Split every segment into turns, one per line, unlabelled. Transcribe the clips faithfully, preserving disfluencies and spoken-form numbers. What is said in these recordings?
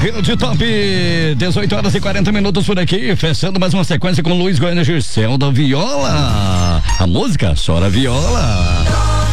Rede Top, dezoito horas e quarenta minutos por aqui, fechando mais uma sequência com Luiz Goiânia Gircel da Viola. A música Chora Viola.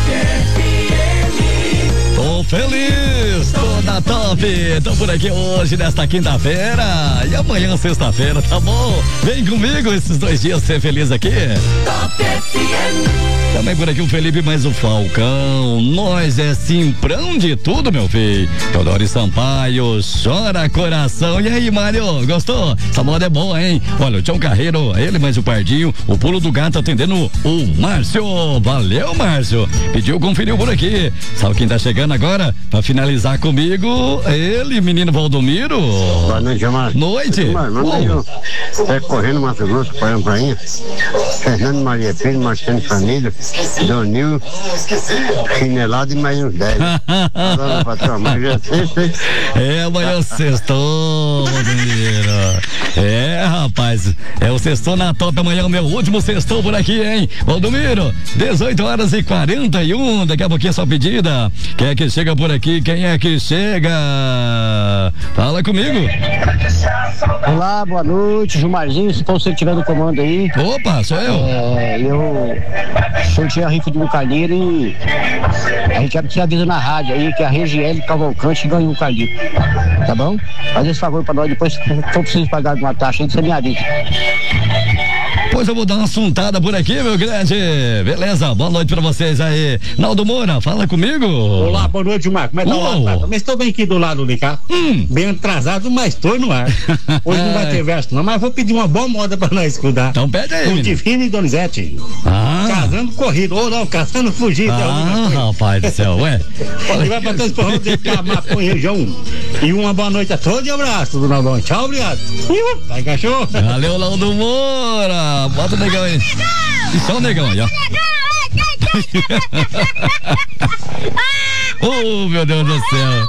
Tô feliz, tô na Top, tô por aqui hoje nesta quinta-feira e amanhã sexta-feira, tá bom? Vem comigo esses dois dias ser feliz aqui. Top F M. Também por aqui o Felipe mais o Falcão, nós é simprão de tudo, meu filho. Teodoro Sampaio, chora coração. E aí, Mário, gostou? Essa moda é boa, hein? Olha, o Tião Carreiro, ele mais o Pardinho, o Pulo do Gato atendendo o Márcio. Valeu, Márcio. Pediu, conferiu por aqui. Sabe quem tá chegando agora? Pra finalizar comigo, ele, menino Valdomiro.
Boa noite, Amaro.
Noite.
Mano, é correndo Mato Grosso, Parão Prainha. Fernando Maria Filho, Martins Família, Donil, chinelado e mais uns dez. Agora, patrão, mas já sexta, hein?
É, amanhã sextou, menino. É, rapaz, é o sextou na Top, amanhã é o meu último sextou por aqui, hein? Valdomiro, dezoito horas e quarenta e um, daqui a pouquinho é sua pedida. Quem é que chega por aqui? Quem é que chega? Fala comigo.
Olá, boa noite, Gilmarzinho, se você estiver no comando aí.
Opa, sou eu.
É, eu sorteei a rifa do Calheiro e a gente já te avisa na rádio aí que a Regiele Cavalcante ganhou um Calheiro, tá bom? Faz esse favor pra nós, depois se for preciso pagar uma taxa aí, você me avisa.
Pois eu vou dar uma assuntada por aqui, meu grande. Beleza, boa noite pra vocês aí. Naldo Moura, fala comigo.
Olá, boa noite, Marco. Como é que tá o Mas estou bem aqui do lado ali, cá. Hum. Bem atrasado, mas estou no ar. Hoje não vai ter verso, não, mas vou pedir uma boa moda pra nós escutar.
Então pede aí.
Com Divino e Donizete.
Ah.
Casando corrido, ou não, casando fugido.
Ah, é rapaz do céu, ué.
E vai pra todos os povos de Camapo e região. E uma boa noite a todos e abraço do Naldão. Tchau, obrigado. Tá, cachorro.
Valeu, Naldo Moura. Bota o negão aí. Isso é o negão aí, ó. Oh, meu Deus do céu.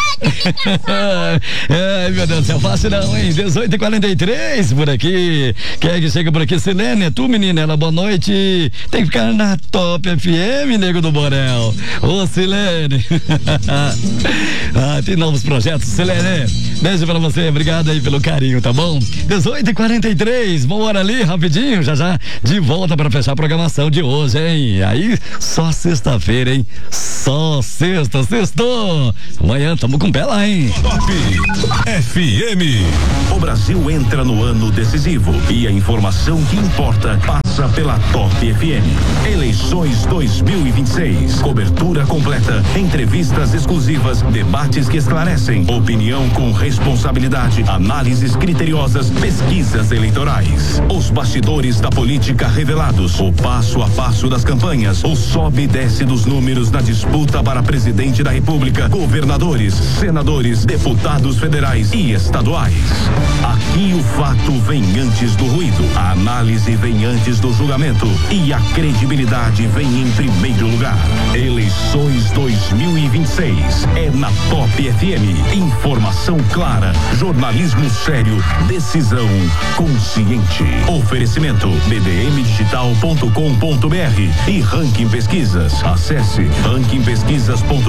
Ai, meu Deus do céu, fácil não, hein? dezoito e quarenta e três por aqui. Quem é que chega por aqui? Silene, é tu, menina? Ela, boa noite. Tem que ficar na Top F M, nego do Borel. Ô, Silene. Ah, tem novos projetos, Silene. Beijo pra você, obrigado aí pelo carinho, tá bom? dezoito e quarenta e três, vambora ali, rapidinho, já já, de volta pra fechar a programação de hoje, hein? Aí, só sexta-feira, hein? Só sexta, sextou. Amanhã tamo com o pé lá, hein?
Top F M. O Brasil entra no ano decisivo e a informação que importa passa pela Top F M. Eleições dois mil e vinte e seis. Cobertura completa, entrevistas exclusivas, debates que esclarecem, opinião com responsabilidade, análises criteriosas, pesquisas eleitorais. Os bastidores da política revelados, o passo a passo das campanhas, o sobe e desce dos números na disputa para presidente da República, governadores, senadores, deputados federais e estaduais. Aqui o fato vem antes do ruído, a análise vem antes do julgamento e a credibilidade vem em primeiro lugar. Eleições dois mil e vinte e seis é na Top F M. Informação clara, jornalismo sério, decisão consciente. Oferecimento b d m digital ponto com ponto b r e Ranking Pesquisas. Acesse ranking pesquisas ponto com.